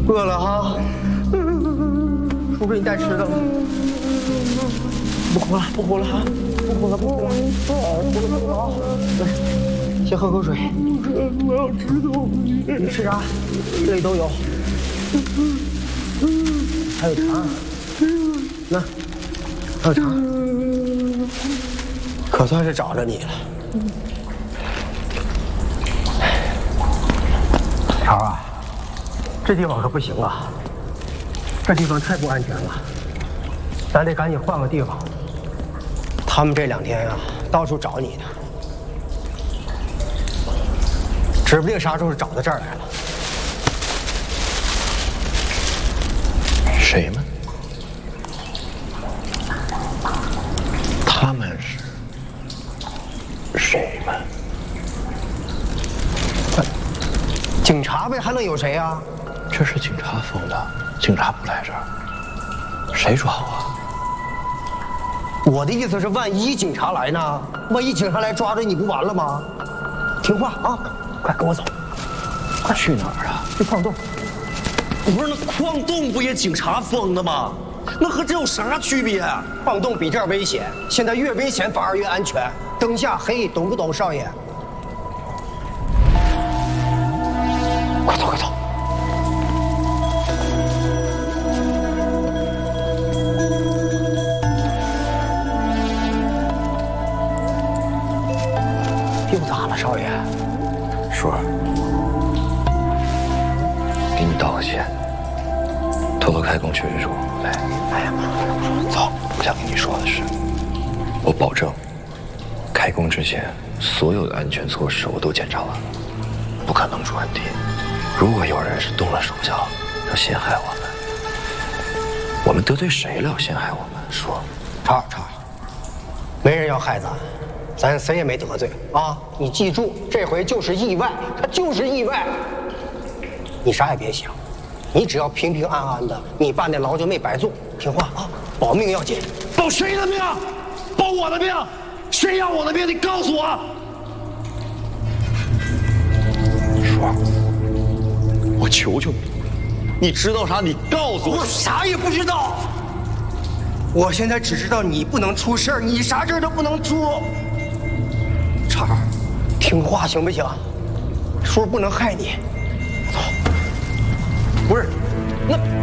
饿了哈？叔给你带吃的了。不哭了，不哭了哈，不哭了，不哭了，不哭了啊！来，先喝口水。我要吃东西。你吃啥？这里都有。还有茶。那，还有茶。可算是找着你了。潮啊，这地方可不行啊，这地方太不安全了，咱得赶紧换个地方。他们这2天呀，到处找你呢，指不定啥时候找到这儿来了。 谁们？他们是谁们？ 警察呗，还能有谁呀？ 这是警察封的，警察不来这儿，谁抓我？ 我的意思是，万一警察来呢？万一警察来抓着你不完了吗？听话啊，快跟我走！ 快去哪儿啊？ 去矿洞。 不是，那矿洞不也警察封的吗？那和这有啥区别？ 矿洞比这儿危险，现在越危险反而越安全。灯下黑，懂不懂，少爷？快走，快走！又咋了，少爷？ 叔儿，给你道个歉，偷偷开工确实是我不对。 哎呀妈！ 走，我想跟你说的是，我保证，开工之前所有的安全措施我都检查完了，不可能出问题。如果有人是动了手脚，要陷害我们得罪谁了？要陷害我们？说， 超儿，没人要害咱谁也没得罪啊！你记住，这回就是意外，它就是意外。你啥也别想，你只要平平安安的，你办那牢就没白做。听话啊，保命要紧。 保谁的命？保我的命？谁要我的命？你告诉我！ 叔， 我求求你，你知道啥？你告诉我！ 我啥也不知道。我现在只知道你不能出事儿，你啥事儿都不能出。超儿，听话行不行？叔不能害你。走。不是，那